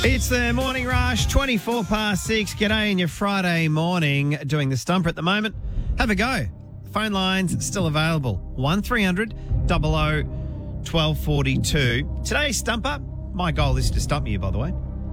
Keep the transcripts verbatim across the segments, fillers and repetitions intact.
It's the Morning Rush, twenty-four past six. G'day in your Friday morning, doing the Stumper at the moment. Have a go. Phone lines still available. one three hundred double oh twelve forty-two. Today's Stumper, my goal is to stump you, by the way.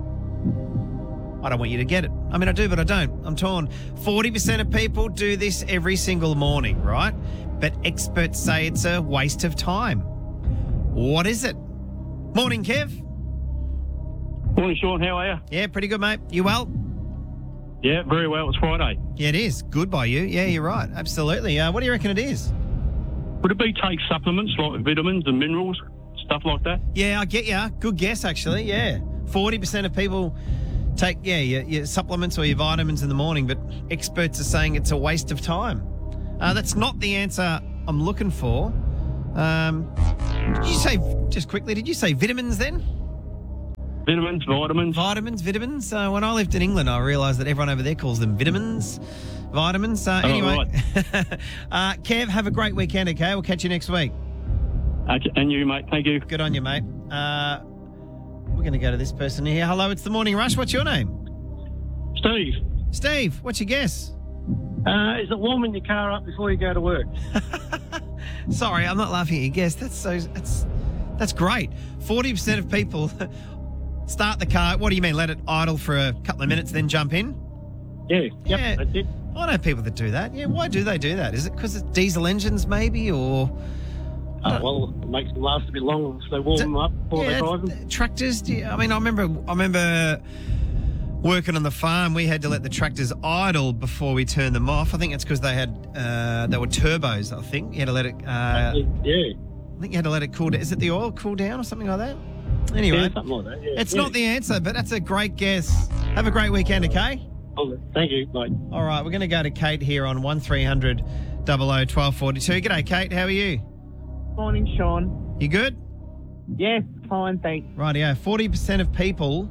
I don't want you to get it. I mean, I do, but I don't. I'm torn. forty percent of people do this every single morning, right? But experts say it's a waste of time. What is it? Morning, Kev. Morning, Sean. How are you? Yeah, pretty good, mate. You well? Yeah, very well. It's Friday. Yeah, it is. Good by you. Yeah, you're right. Absolutely. Uh, what do you reckon it is? Would it be take supplements like vitamins and minerals, stuff like that? Yeah, I get ya. Good guess, actually. Yeah. forty percent of people take, yeah, your, your supplements or your vitamins in the morning, but experts are saying it's a waste of time. Uh, that's not the answer I'm looking for. Um, did you say, just quickly, did you say vitamins then? Vitamins, vitamins. Vitamins, vitamins. Uh, when I lived in England, I realised that everyone over there calls them vitamins, vitamins. Uh, Oh, anyway, right. uh, Kev, have a great weekend, okay? We'll catch you next week. Okay, and you, mate. Thank you. Good on you, mate. Uh, we're going to go to this person here. Hello, it's the Morning Rush. What's your name? Steve, Steve, what's your guess? uh, is it warming your car up before you go to work? Sorry, I'm not laughing at your guess. That's so. That's that's great. Forty percent of people start the car. What do you mean? Let it idle for a couple of minutes, then jump in? Yeah, yep, Yeah. that's it. I know people that do that. Yeah, why do they do that? Is it because it's diesel engines, maybe, or Uh, well, it makes them last a bit longer if they warm them up before yeah, they drive them. tractors? Do you, I mean, I remember. I remember working on the farm. We had to let the tractors idle before we turned them off. I think it's because they had uh, they were turbos. I think you had to let it. Uh, yeah, I think you had to let it cool down. Is it the oil cool down or something like that? Anyway, yeah, something like that. Yeah. it's yeah. not the answer, but that's a great guess. Have a great weekend, okay? Oh, thank you, mate. All right, we're going to go to Kate here on one three hundred double oh twelve forty-two. G'day, Kate. How are you? Morning, Sean. You good? Yes, fine, thanks. Rightio. forty percent of people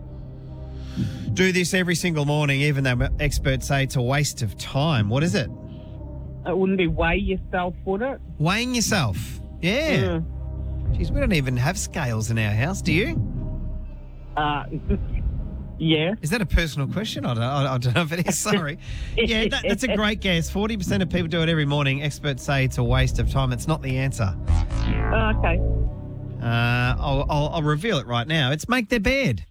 do this every single morning, even though experts say it's a waste of time. What is it? It wouldn't be weigh yourself, would it? Weighing yourself. Yeah. Mm. Geez, we don't even have scales in our house. Do you? Uh, yeah. Is that a personal question? I don't, I don't know if it is. Sorry. Yeah, that, that's a great guess. forty percent of people do it every morning. Experts say it's a waste of time. It's not the answer. Oh, okay. Uh, I'll, I'll, I'll reveal it right now. It's make their bed.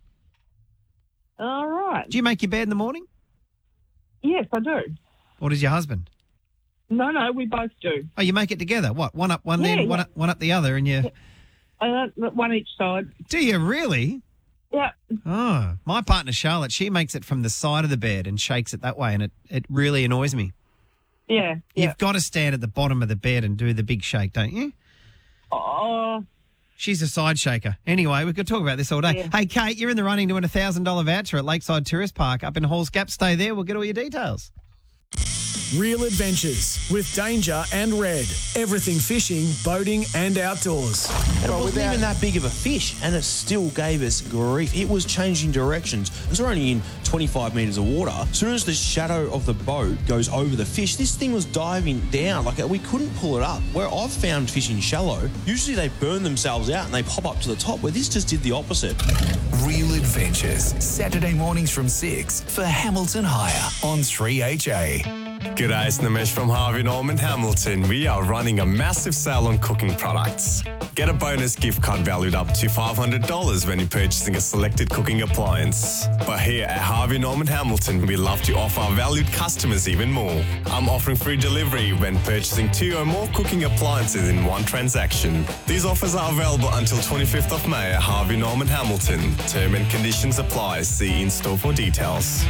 All right. Do you make your bed in the morning? Yes, I do. Or does your husband? No, no, we both do. Oh, you make it together. What? One up one Yeah, end, one yeah. up, one up the other, and you. Uh, one each side. Do you really? Yeah. Oh, my partner Charlotte, she makes it from the side of the bed and shakes it that way, and it, it really annoys me. Yeah. Yeah. You've got to stand at the bottom of the bed and do the big shake, don't you? Oh, She's a side shaker. Anyway, we could talk about this all day. Yeah. Hey, Kate, you're in the running to win a one thousand dollars voucher at Lakeside Tourist Park up in Halls Gap. Stay there. We'll get all your details. Real adventures with Danger and Red. Everything fishing, boating and outdoors. And it wasn't even that big of a fish, and it still gave us grief. It was changing directions. It's only in twenty-five metres of water. As soon as the shadow of the boat goes over the fish, this thing was diving down. Like, we couldn't pull it up. Where I've found fishing shallow, usually they burn themselves out and they pop up to the top, where this just did the opposite. Real adventures. Saturday mornings from six for Hamilton Hire on three H A. G'day, it's Nimesh from Harvey Norman Hamilton. We are running a massive sale on cooking products. Get a bonus gift card valued up to five hundred dollars when you're purchasing a selected cooking appliance. But here at Harvey Norman Hamilton, we love to offer our valued customers even more. I'm offering free delivery when purchasing two or more cooking appliances in one transaction. These offers are available until twenty-fifth of May at Harvey Norman Hamilton. Term and conditions apply. See in-store for details.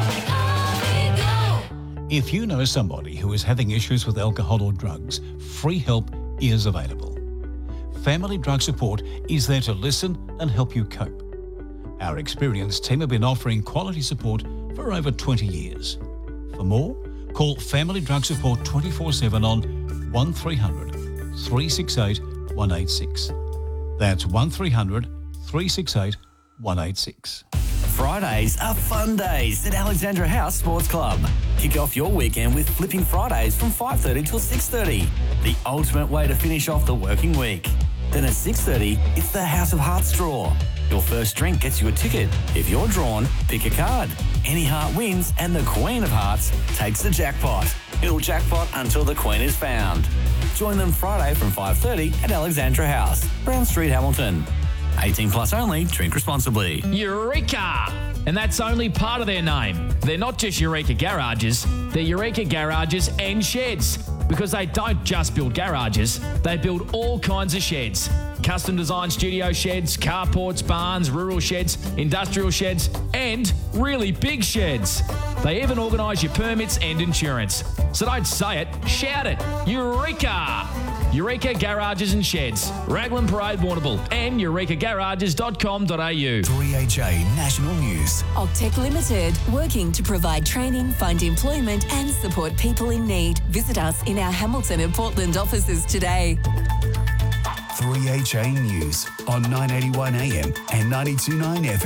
If you know somebody who is having issues with alcohol or drugs, free help is available. Family Drug Support is there to listen and help you cope. Our experienced team have been offering quality support for over twenty years. For more, call Family Drug Support twenty-four seven on one three hundred three six eight one eight six. That's one three hundred three six eight one eight six. Fridays are fun days at Alexandra House Sports Club. Kick off your weekend with Flipping Fridays from five thirty till six thirty, the ultimate way to finish off the working week. Then at six thirty, it's the House of Hearts draw. Your first drink gets you a ticket. If you're drawn, pick a card. Any heart wins and the Queen of Hearts takes the jackpot. It'll jackpot until the Queen is found. Join them Friday from five thirty at Alexandra House, Brown Street, Hamilton. eighteen plus only, drink responsibly. Eureka! And that's only part of their name. They're not just Eureka Garages, they're Eureka Garages and Sheds. Because they don't just build garages, they build all kinds of sheds. Custom designed studio sheds, carports, barns, rural sheds, industrial sheds, and really big sheds. They even organise your permits and insurance. So don't say it, shout it. Eureka! Eureka Garages and Sheds, Raglan Parade, Warrnambool, and eureka garages dot com dot a u. three H A National News. Octec Limited, working to provide training, find employment and support people in need. Visit us in our Hamilton and Portland offices today. three H A News on nine eighty-one A M and ninety-two point nine F M.